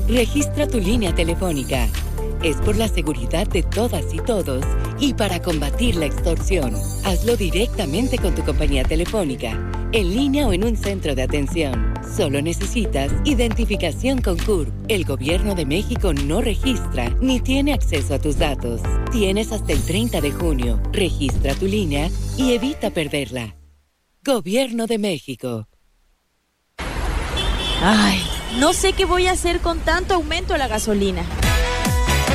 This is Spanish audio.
Registra tu línea telefónica. Es por la seguridad de todas y todos y para combatir la extorsión. Hazlo directamente con tu compañía telefónica, en línea o en un centro de atención. Solo necesitas identificación con CURP. El Gobierno de México no registra ni tiene acceso a tus datos. Tienes hasta el 30 de junio. Registra tu línea y evita perderla. Gobierno de México. Ay, no sé qué voy a hacer con tanto aumento a la gasolina.